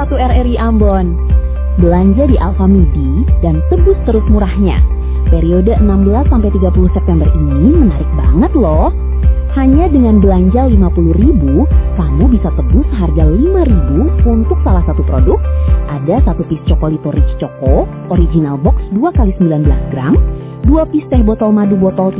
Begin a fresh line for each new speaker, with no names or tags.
1 RRI Ambon. Belanja di Alfamidi dan tebus terus murahnya. Periode 16-30 September ini menarik banget loh. Hanya dengan belanja 50.000, kamu bisa tebus harga 5.000 untuk salah satu produk. Ada 1 piece Chocolito Rich Choco, original box 2x19 gram, 2 piece teh botol madu botol